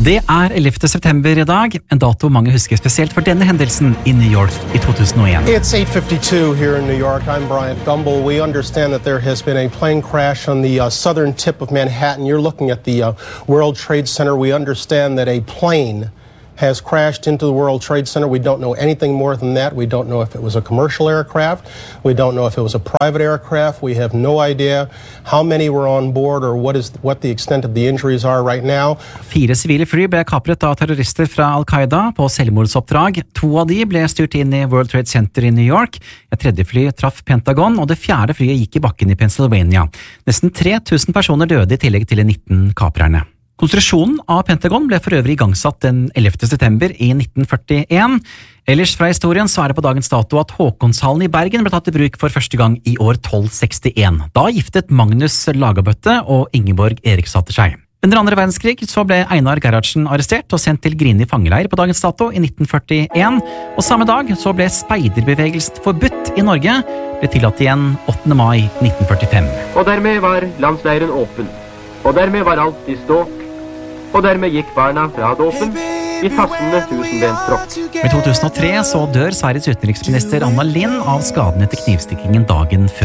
Det 11. september I dag, en dato mange husker spesielt for denne hendelsen I New York I 2001. It's 8:52 here in New York. I'm Bryant Gumbel. We understand that there has been a plane crash on the southern tip of Manhattan. You're looking at the World Trade Center. We understand that a plane has crashed into the World Trade Center. We don't know anything more than that. We don't know if it was a commercial aircraft. We don't know if it was a private aircraft. We have no idea how many were on board or what the extent of the injuries are right now. 4 sivile fly ble kapret av terrorister fra Al-Qaida på selvmordsoppdrag. 2 av de ble styrt inn I World Trade Center I New York. Et tredje fly traff Pentagon, og det 4. flyet gikk I bakken I Pennsylvania. Nesten 3000 personer døde I tillegg til de 19 kaprerne. Konstruksjonen av Pentagon ble for øvrig igangsatt den 11. september I 1941. Ellers fra historien så det på dagens dato at Håkonshallen I Bergen ble tatt I bruk for første gang I år 1261. Da giftet Magnus Lagabøtte og Ingeborg Eriksdatter seg. Under andre verdenskrig så ble Einar Gerhardsen arrestert og sendt til Grini fangeleir på dagens dato I 1941. Og samme dag så ble speiderbevegelsen forbudt I Norge, ble tillatt igjen 8. mai 1945. Og dermed var landsleiren åpen. Og dermed var alt I stå. Og dermed gikk barna fra dåpen I passende tusenbenstråk. I 2003 så dør Sveriges utenriksminister Anna Lindh av skaden etter knivstikkingen dagen før.